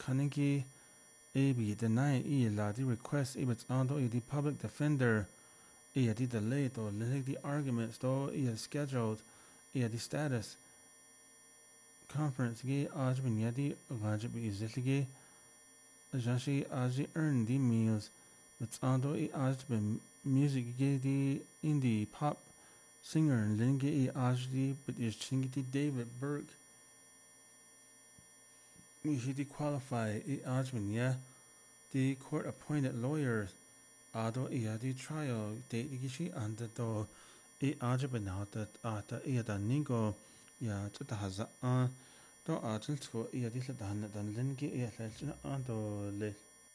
Kaniki AB deny la the request ibits ando the public defender the delay to the arguments to scheduled the status conference ge ajbin yadi rajib izilge jashi aji earn the meals but ando ajbin music ge the indie pop singer linge ajdi but is chingiti David Burke he qualify ajbin yeah the court appointed lawyers ado the trial date gishi and the ajbin out at the ningo ya ta haza to article the dan linge ando le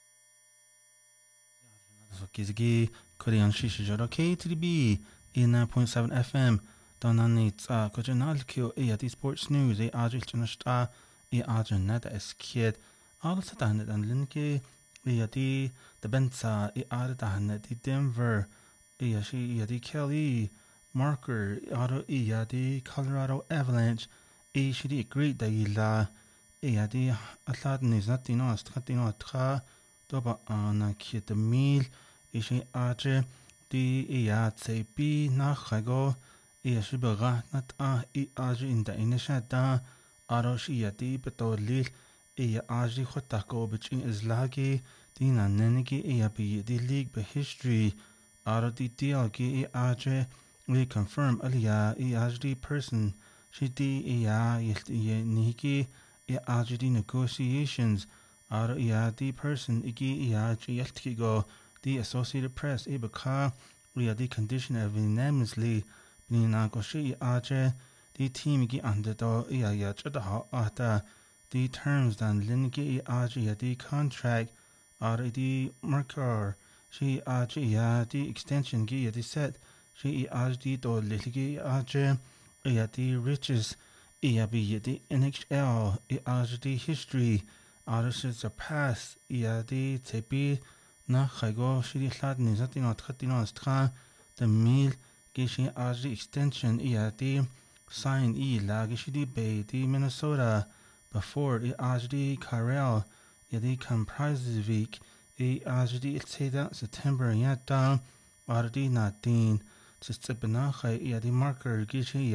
so kizgi korean shishi joro K3B in 9.7 FM donani ko janal kyo the sports news ajil chunasta ajin net as kid all dan linge the benza dan the Denver she the Kelly marker auto the Colorado Avalanche she the great da ila the atlad is not dinost katino tra doba an kit the meal she aje the tb na khago she baga not aje in the inisha da aro she the betolil aje khotako bitchin izlagi dina nenigi be the league be history aro the dialgi aje we confirm aliya the person she the niki the negotiations aro the person iki yeltkigo the Associated Press baka we the condition of unanimously nina goshi aje the team iki under do chada ata the terms dan linki aje the contract aro the marker she aje the extension gi the set she aje do liligi aje the riches be the NHL the history should surpass the tepi na khago shiri khlad ni zatino tkhatino stra the meal gishi the extension the sign la gishi bay the Minnesota before the Karel the comprises week the September yata the natin tsibna khay the marker gishi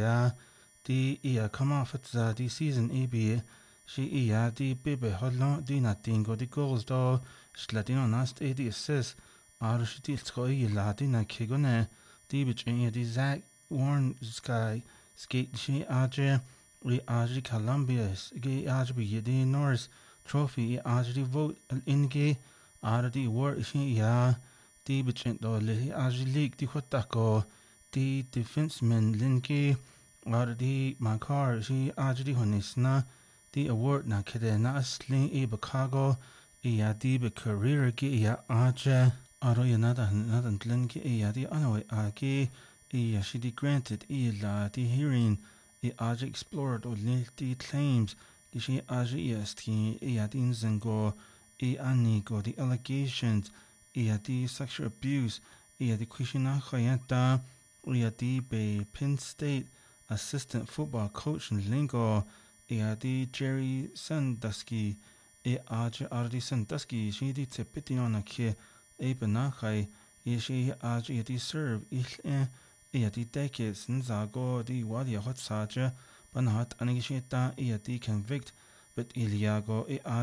the come off at the season she the baby hodlo the natin go the goals do slatino nast the assist she tsko la the na kigone the bitchin the Zach Warren Sky skate she we Columbia ge be the Norris trophy the vote in ge the war she the bitchin do le league the hotako the defenseman linke the Makar she the honisna the award na kede na sling bakago the be career ge aro yanada nadan linke the anaway age she the granted la the hearing explored or the claims she the inzengo anigo the allegations the sexual abuse the kwishina khayata the be Penn State assistant football coach in Lingo the Jerry Sandusky the Sandusky she the tepitino na ke benachai she the serve the decades nzago the wadi hot saja banhat anigisheta the convict but iliago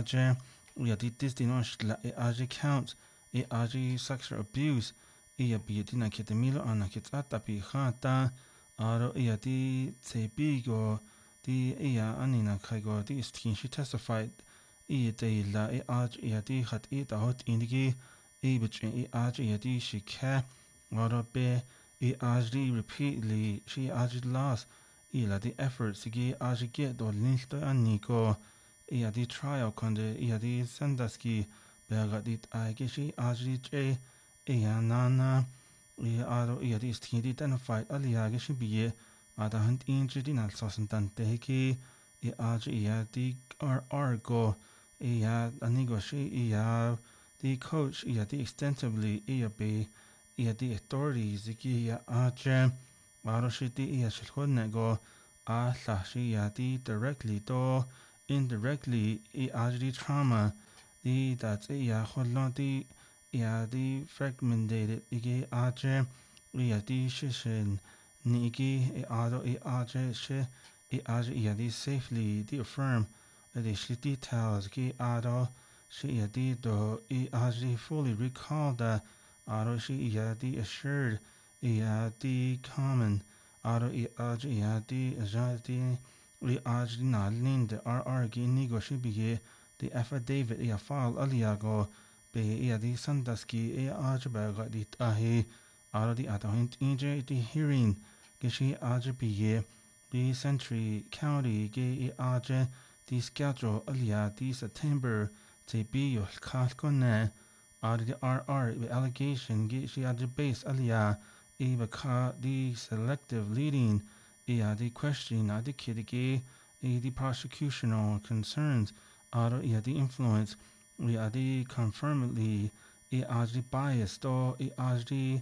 the disdino count sexual abuse be the na ketemilo anakitata pi khata aro the tebigo the anina kaigo the skin she testified de la the hat the hot indigi between the she ca aro be repeatedly she lost the efforts to get get do linsto aniko the trial konde the Sandusky bega dit she j nana aro the skin identified aliage she be the hunt injured in alsosantante ki the argo anigo she the coach the extensively be the authorities ki aro she the shilhonego la she the directly do indirectly the trauma that's the fragmented the shishin niki the safely the affirm the details she do fully recall the the assured the common the nalin the nigo shi the affidavit file aliago be the sandaski ajba the tahi the atahint the hearing gishi ajbi the Century County ge the schedule alia the September te be your kalkone the the allegation ge she base alia the selective leading the question the kid the prosecutional concerns the influence the confirmedly the bias to the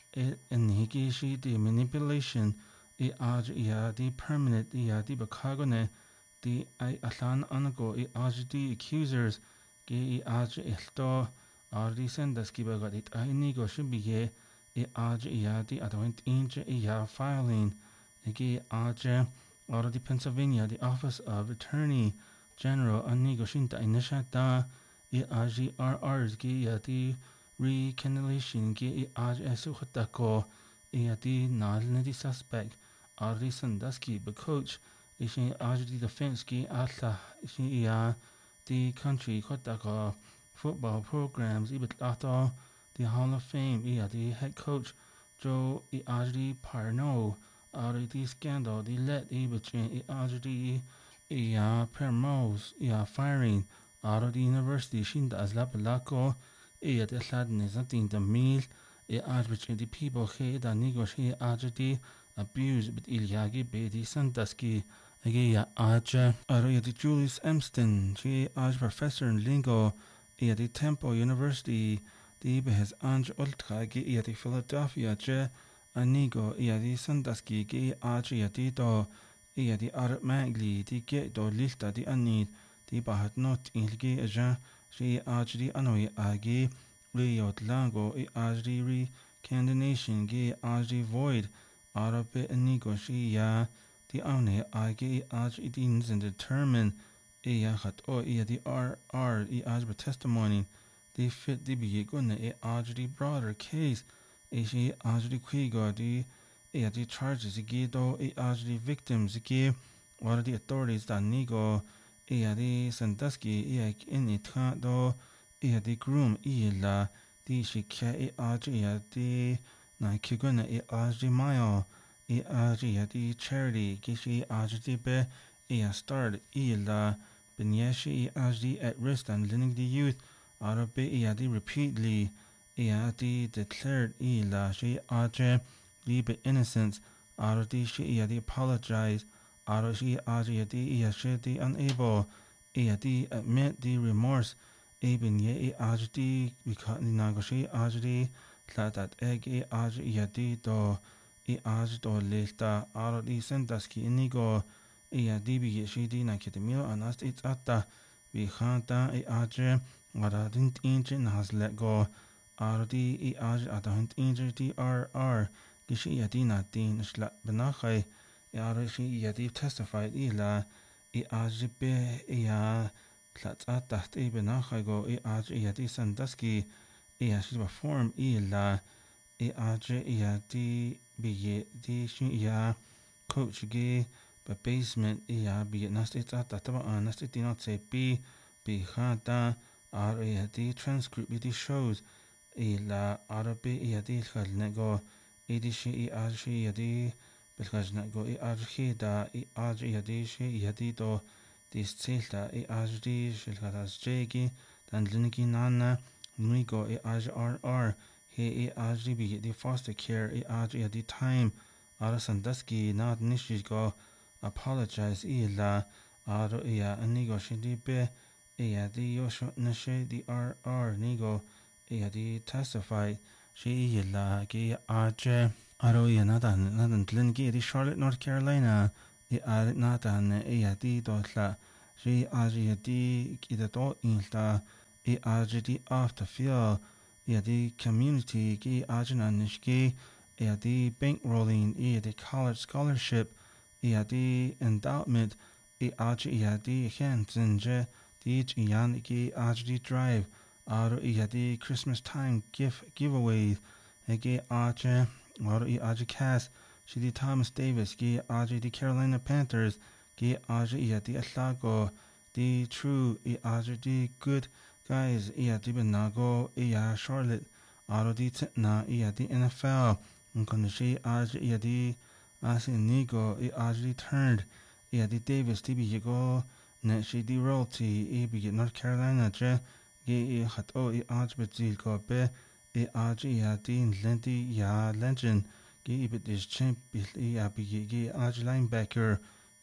the manipulation the permanent the bakagone the asan anago the accusers ge elto the sendas kibaga it inigo should be the advent inch filing ge the Pennsylvania the Office of Attorney General anigo shinta inishata RRs ge the recandidation ge esuhatako the nalnedi suspect Arisan Dusky, but coach, is the defense atla the country kotaka football programs ibit the Hall of Fame the head coach Joe the Parno the scandal the let ibit the permos firing the university shinda as lapalako the sadness nothing the meal the people he the negotiate abuse but Ilyagi be the Santaski Agaya Aja the Julius Emston she professor in lingo the Temple University the has Ange Ultra the Philadelphia Je Anigo the Santaski ge Aja the Arab Magli the get do lista the anid the Bahat not Ilgi Aja she the Anoi Agi Riot Lango Ajri Candidation ge Ajri Void Arabe negotia the one age idins and determine hat the RR testimony the fit the be gonna the broader case she the quigo the charges gido the victims give what the authorities that nego the Sandusky in it do the groom la the shika the na kiguna the mile the charity gishi the be start la benyeshi the at risk and leading the youth be the repeatedly the declared la she the be innocence the she the apologize she the unable the admit the remorse even ye the because the that egg the do do lista the Santaski inigo dibi she di na kitemio anast it's atta we hanta wada didn't engine has let go the adant injury the RR gishi na din shla benachai she testified ila be atta benachai go the Santaski she perform ila the be coach ge but basement be nasty nasty not say be hata the transcript the shows ila arabe the khalnego she the because not go da the she the this selta the shilhatas jegi dan linki nana Nigo RR he be the foster care the time Sandusky not nishigo apologize ila anigo shindi be the yosho nashe the RR nigo the testify she ila ge arje nadan tlingi the Charlotte North Carolina the nadan the dotla she AGD Kidato Insta E AGD off the field the community Gi Ajananishki the bankrolling the college scholarship the endowment the Hansen the Ian Gi AGD drive Aro the Christmas time giveaways Ege Archer Aro AG Cast Shidi Thomas Davis Gi AG the Carolina Panthers Gi AG the Atlago the true AG the good guys the Benago Charlotte Aro the Titna the NFL Nkonashi AG the Asinigo AG the turned the Davis TB Yago Netshi the royalty be North Carolina Je Gi Hato AG Betil Go Be AG the Lendi Ya legend Gi Ibit champ Gi AG linebacker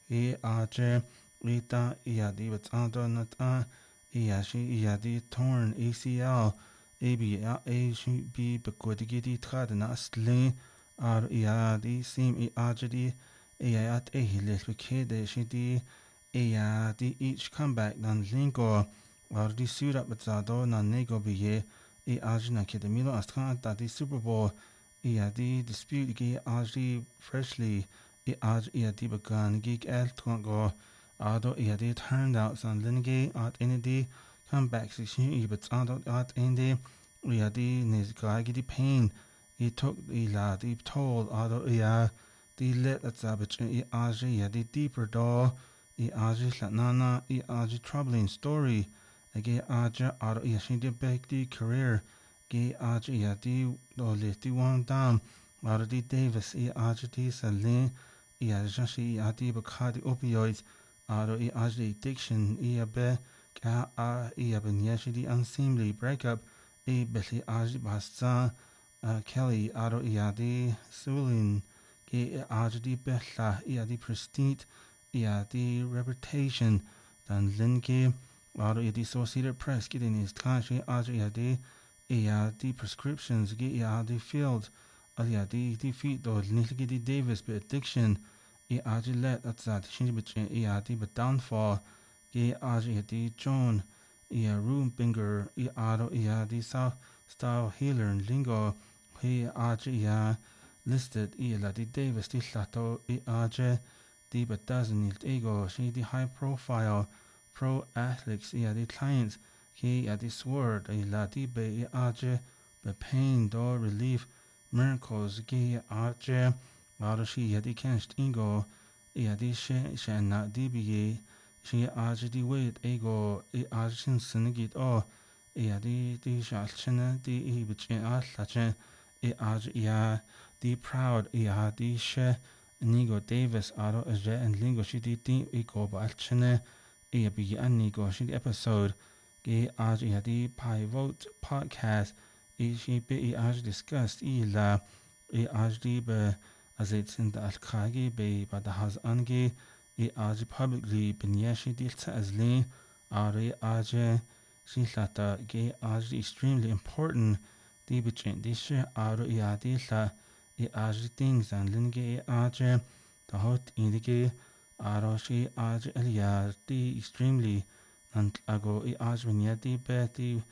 AG Rita the Batando Nata Iashi the torn ACL AB should be Bequidigi Tradana Sling or the same AG at a hilis Bekede Shidi the each comeback nan Lingo or the suit up Bazado nan Nego Biye Ajna Kedemilo Askan that the Super Bowl the dispute Gi AG freshly AG the Bagan Geek El Tongo Ado the turned out San Linge at any day comeback section but at any the Nizgagi the pain he took the toll Ado the let at Sabich AG the deeper door AG Latnana AG troubling story Age AG Ado Yashin back the career Ge AG the lefty one down Ado the Davis AG the Salin Jashi the Bakadi opioids Ado AG the addiction be Ka Ben Yashi the unseemly breakup Bessie AG Basta Kelly Ado the Sulin AG the Bella the prestige the reputation dan Linke Ado the Associated Press getting his country AG the prescriptions the field the defeat the Nilgidi Davis be addiction AG let at that Shinji but downfall AG the John Roombinger Ado the South style healer and lingo AG listed the Davis the Lato AG the but doesn't ego she the high profile pro athletes the clients the sword the be AG the pain do relief miracles AG Ado she the canched ego the shan the be she AG the weight ego AG sin sinigit the shalchina the bitchin atlachen AG the proud the she Nigo Davis Ado Aja and Lingo Shidi Team Ego Balchene be Nigo Shidi episode AG the Pivot podcast she be AG discussed la AG be as it's in the Alkagi be but the has ange AG publicly Benyashi Dilta as Lane Ari AG Shilata AG extremely important the between this year Ado Dilta AG things and Linge AG the hot indicate Aroshi AG Elia the extremely and ago AG Vinyati Betty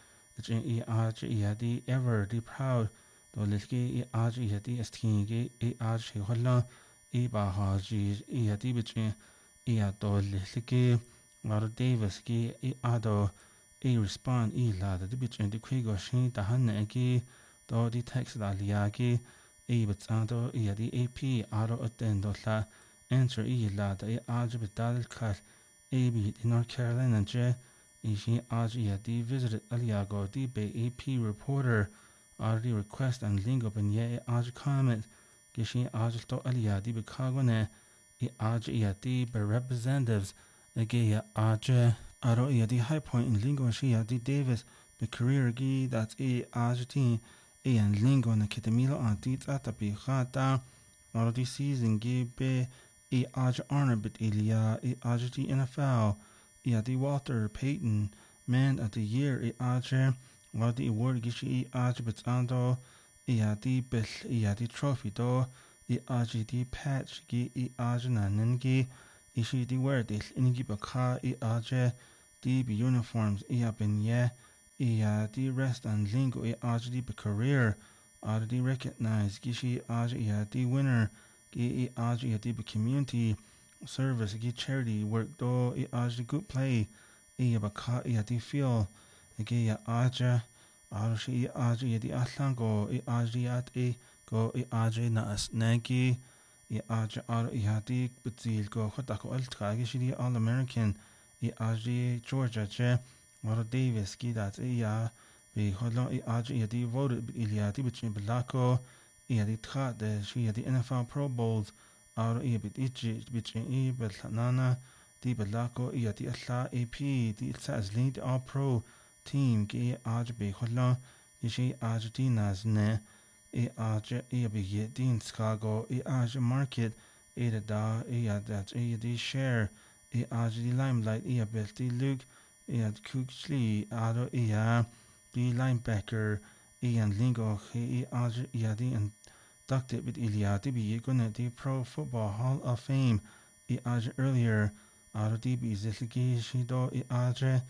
AG the ever the proud the Liski AG the Stingy AG Holla Bahaji the between do Liski Laro Davis Ado respond la the between the Quigo Shin the Hanaki do the text Aliaki but Ado the AP Ado attendo la enter la the AG Bedal cut AB in North Carolina J Ishi AG the visited Aliago the Bay AP reporter already request and link up and AG comment Gishi AG to Alia the Bicagone AG the representatives Agaya AG Ado the high point in Lingo Shi the Davis the career gi that's AG team and Lingo na Kitamilo antit atapi khata Ado the season gi be AG honor but Ilia AG the NFL the Walter Payton Man of the Year AG Ado the award gishi AG but ando the bel the trophy do AG the patch gi AG na nengi ishi di word il inigi baka I aje di be uniforms I bin ye I di rest and lingo I aje di be career di recognize gishi aje I di winner gi I aje I di be community service gi charity work do I aje di good play I baka I di feel gi aje shi I aje I di atlan go I aje at go I aje na as nagi I aje I di betil go chodako ultra gi shi All American I aje Georgia che Maro Davis gi dat be hodlo I aje I di voted di between belako I di tra de shi di NFL Pro Bowls I bit ichi between belnana di belako I di alla AP di as lead All Pro team gi aje be hodlo gi shi aje di nas ne I aje I be din Chicago I aje market I da I that I di share I aje di limelight I belt di Luke I Cookshley ado I di linebacker I and lingo I aje I di inducted with Iliadi be gonna di Pro Football Hall of Fame I aje earlier ado di be zilgi shido I aje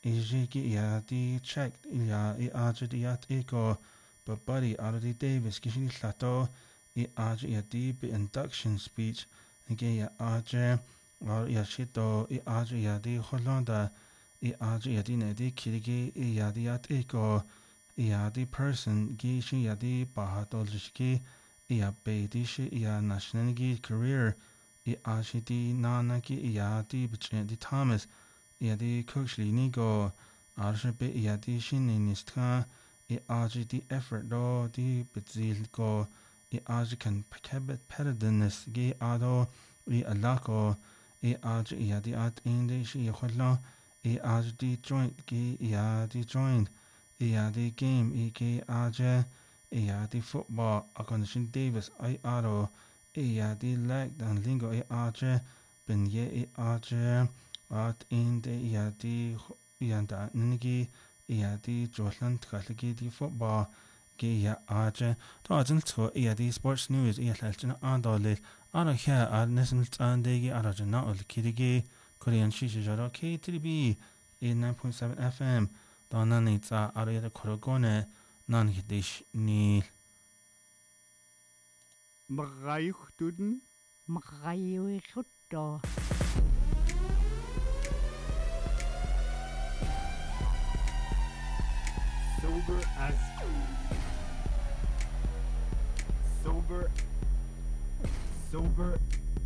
Ijiki I di checked I aje di at ego but buddy out of the Davis gishi lato I aje I di be induction speech ge aje or shito I aje I di Hollanda I aje I di ne di kirigi I di at ego I di person gishi I di bahatol jiki I be di shi I nationality career I aje di nanaki I di bitchen di Thomas I di Cookshley nigo aje be I di shinistka I aje di effort do di betzil go I aje kan pakebet perediness gi ado I alako I aje I di at inde shi hodlo I aje di joint gi I di joint I di game I gi aje I di football akon shin Davis I ado I di leg dan lingo I aje ben ye I aje at inde I di da nigi I di Jordan Tkalagi di football gi aje to ajin to I di sports news I lalchina andole ara kha arnesin tsandegi ara jana ol kirigi Korean shishi jaro K3B 89.7 FM donani tsa ara yada korogone nan hidish ni Mrayuchtuden Mrayuchtdo sober